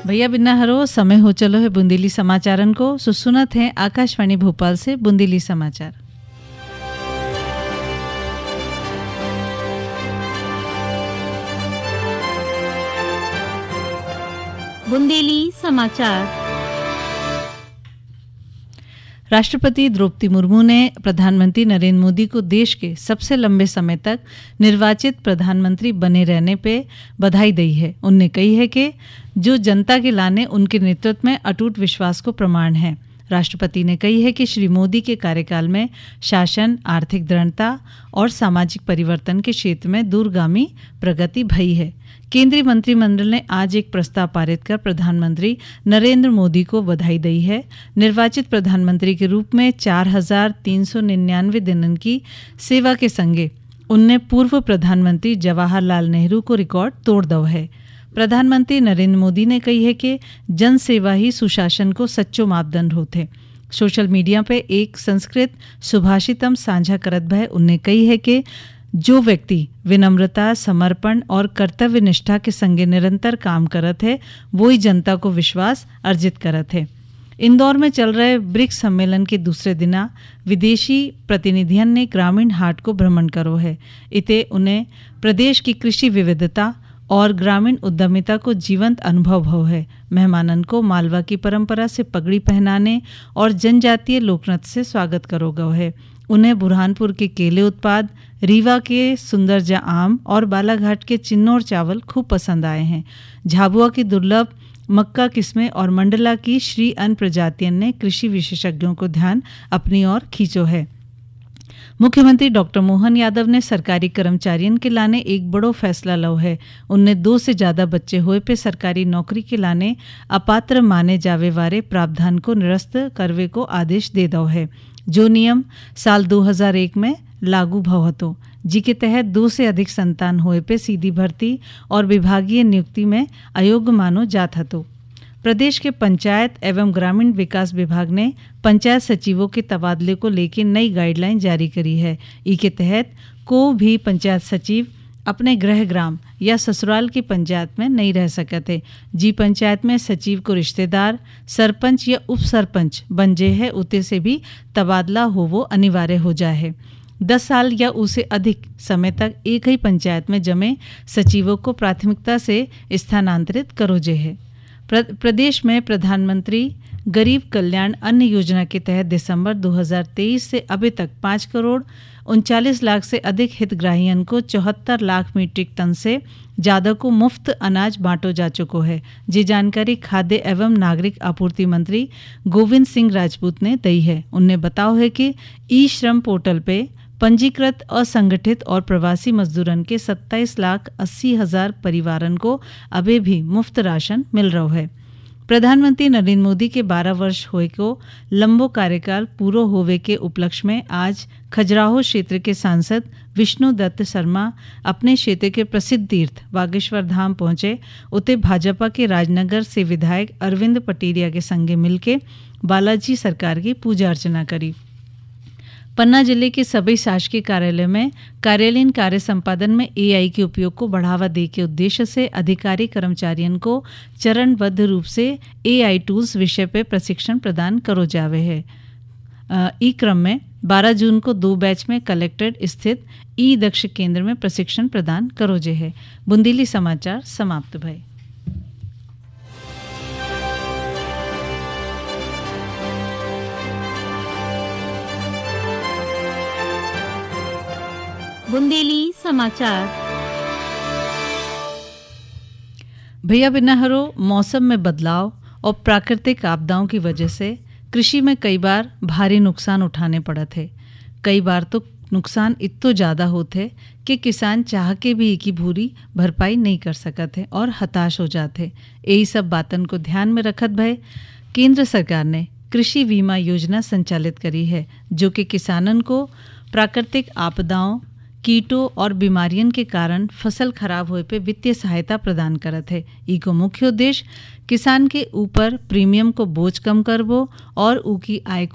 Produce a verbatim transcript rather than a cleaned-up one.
भैया बिना हरो समय हो चलो है बुंदेली समाचारन को सुसुनत है आकाशवाणी भोपाल से बुंदेली समाचार। बुंदेली समाचार। राष्ट्रपति द्रौपदी मुर्मू ने प्रधानमंत्री नरेंद्र मोदी को देश के सबसे लंबे समय तक निर्वाचित प्रधानमंत्री बने रहने पे बधाई दी है। उनने कही है कि जो जनता के लाने उनके नेतृत्व में अटूट विश्वास को प्रमाण है। राष्ट्रपति ने कही है कि श्री मोदी के कार्यकाल में शासन, आर्थिक दृढ़ता और सामाजिक परिवर्तन के क्षेत्र में दूरगामी प्रगति भई है। केंद्रीय मंत्रिमंडल ने आज एक प्रस्ताव पारित कर प्रधानमंत्री नरेंद्र मोदी को बधाई दी है। निर्वाचित प्रधानमंत्री के रूप में चार हजार तीन सौ निन्यानवे दिनों की सेवा के संगे उनने पूर्व प्रधानमंत्री जवाहरलाल नेहरू को रिकॉर्ड तोड़ दो है। प्रधानमंत्री नरेंद्र मोदी ने कही है कि जन सेवा ही सुशासन को सच्चो मापदंड होते। सोशल मीडिया पे एक संस्कृत सुभाषितम साझा करत भय उनने कही है कि जो व्यक्ति विनम्रता, समर्पण और कर्तव्य निष्ठा के संगे निरंतर काम करत है वो ही जनता को विश्वास अर्जित करत है। इंदौर में चल रहे ब्रिक्स सम्मेलन के दूसरे दिना विदेशी प्रतिनिधियन ने ग्रामीण हाट को भ्रमण करो है। इते उन्हें प्रदेश की कृषि विविधता और ग्रामीण उद्यमिता को जीवंत अनुभव हो है। मेहमानन को मालवा की परंपरा से पगड़ी पहनाने और जनजातीय लोकनृत्य से स्वागत करो गयो है। उन्हें बुरहानपुर के केले उत्पाद, रीवा के सुंदरजा आम और बालाघाट के चिन्नौर चावल खूब पसंद आए हैं। झाबुआ की दुर्लभ मक्का किस्में और मंडला की श्री अन्न प्रजातियन ने कृषि विशेषज्ञों को ध्यान अपनी ओर खींचो है। मुख्यमंत्री डॉक्टर मोहन यादव ने सरकारी कर्मचारियों के लाने एक बड़ो फैसला लो है। उनने दो से ज्यादा बच्चे हुए पे सरकारी नौकरी के लाने अपात्र माने जावे वाले प्रावधान को निरस्त करवे को आदेश दे दो है, जो नियम साल दो हज़ार एक में लागू भव हतो, जी के तहत दो से अधिक संतान होए पे सीधी भर्ती और विभागीय नियुक्ति में अयोग्य मानो जात हतो। प्रदेश के पंचायत एवं ग्रामीण विकास विभाग ने पंचायत सचिवों के तबादले को लेकर नई गाइडलाइन जारी करी है। ई के तहत को भी पंचायत सचिव अपने गृह ग्राम या ससुराल की पंचायत में नहीं रह सकते। जी पंचायत में सचिव को रिश्तेदार, सरपंच या उप सरपंच बन जे है उते से भी तबादला हो वो अनिवार्य हो जाए है। दस साल या उससे अधिक समय तक एक ही पंचायत में जमे सचिवों को प्राथमिकता से स्थानांतरित करो जे है। प्रदेश में प्रधानमंत्री गरीब कल्याण अन्न योजना के तहत दिसंबर दो हज़ार तेईस से अभी तक पाँच करोड़ उनचालीस लाख से अधिक हितग्राहियों को चौहत्तर लाख मीट्रिक टन से ज़्यादा को मुफ्त अनाज बांटो जा चुको है। जी जानकारी खाद्य एवं नागरिक आपूर्ति मंत्री गोविंद सिंह राजपूत ने दी है। उनने बताओ है कि ई श्रम पोर्टल पे पंजीकृत असंगठित और प्रवासी मजदूरन के सत्ताईस लाख अस्सी हजार परिवारन को अभी भी मुफ्त राशन मिल रहा है। प्रधानमंत्री नरेंद्र मोदी के बारह वर्ष होए को लंबो कार्यकाल पूरो होवे के उपलक्ष्य में आज खजुराहो क्षेत्र के सांसद विष्णु दत्त शर्मा अपने क्षेत्र के प्रसिद्ध तीर्थ बागेश्वर धाम पहुंचे। उते भाजपा के राजनगर से विधायक अरविंद पटेरिया के संगे मिलके बालाजी सरकार की पूजा अर्चना करी। पन्ना जिले के सभी शासकीय कार्यालय में कार्यालयीन कार्य संपादन में एआई के उपयोग को बढ़ावा दे के उद्देश्य से अधिकारी कर्मचारियों को चरणबद्ध रूप से एआई टूल्स विषय पर प्रशिक्षण प्रदान करो जावे है। ई क्रम में बारह जून को दो बैच में कलेक्ट्रेट स्थित ई दक्ष केंद्र में प्रशिक्षण प्रदान करो जे है। बुंदेली समाचार समाप्त भय। बुंदेली समाचार। भैया बिना हरो मौसम में बदलाव और प्राकृतिक आपदाओं की वजह से कृषि में कई बार भारी नुकसान उठाने पड़त है। कई बार तो नुकसान इतो ज़्यादा होते कि किसान चाह के भी एक ही भूरी भरपाई नहीं कर सकते और हताश हो जाते। यही सब बातन को ध्यान में रखत भय केंद्र सरकार ने कृषि बीमा योजना संचालित करी है, जो कि किसानन को प्राकृतिक आपदाओं, कीटों और बीमारियों के कारण फसल खराब होए पे वित्तीय सहायता प्रदान करत है। ई को मुख्य उद्देश्य किसान के ऊपर प्रीमियम को बोझ कम करबो और उकी आय